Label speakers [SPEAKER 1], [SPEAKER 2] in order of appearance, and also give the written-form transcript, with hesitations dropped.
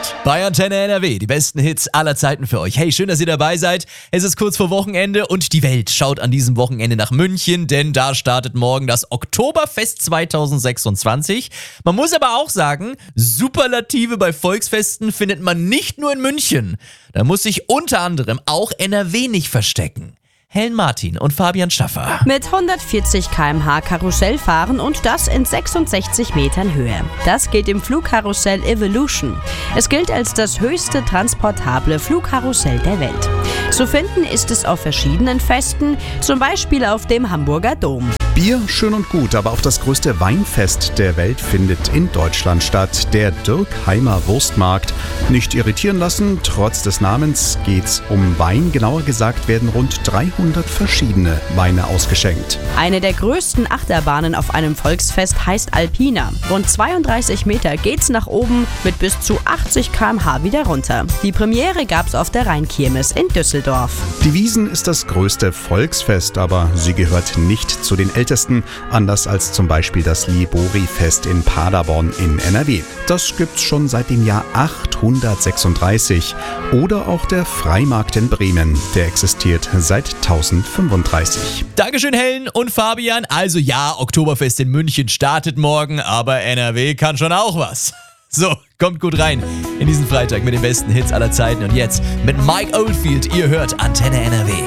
[SPEAKER 1] Bei Antenne NRW, die besten Hits aller Zeiten für euch. Hey, schön, dass ihr dabei seid. Es ist kurz vor Wochenende und die Welt schaut an diesem Wochenende nach München, denn da startet morgen das Oktoberfest 2026. Man muss aber auch sagen, Superlative bei Volksfesten findet man nicht nur in München. Da muss sich unter anderem auch NRW nicht verstecken. Helen Martin und Fabian Schaffer.
[SPEAKER 2] Mit 140 km/h Karussell fahren und das in 66 Metern Höhe. Das geht im Flugkarussell Evolution. Es gilt als das höchste transportable Flugkarussell der Welt. Zu finden ist es auf verschiedenen Festen, zum Beispiel auf dem Hamburger Dom.
[SPEAKER 3] Bier, schön und gut, aber auch das größte Weinfest der Welt findet in Deutschland statt, der Dürkheimer Wurstmarkt. Nicht irritieren lassen, trotz des Namens geht's um Wein. Genauer gesagt werden rund 300 verschiedene Weine ausgeschenkt.
[SPEAKER 2] Eine der größten Achterbahnen auf einem Volksfest heißt Alpina. Rund 32 Meter geht's nach oben, mit bis zu 80 km/h wieder runter. Die Premiere gab's auf der Rheinkirmes in Düsseldorf.
[SPEAKER 3] Die Wiesn ist das größte Volksfest, aber sie gehört nicht zu den ältesten, anders als zum Beispiel das Libori-Fest in Paderborn in NRW. Das gibt's schon seit dem Jahr 836. Oder auch der Freimarkt in Bremen, der existiert seit 1035.
[SPEAKER 1] Dankeschön, Helen und Fabian. Also ja, Oktoberfest in München startet morgen, aber NRW kann schon auch was. So, kommt gut rein in diesen Freitag mit den besten Hits aller Zeiten. Und jetzt mit Mike Oldfield. Ihr hört Antenne NRW.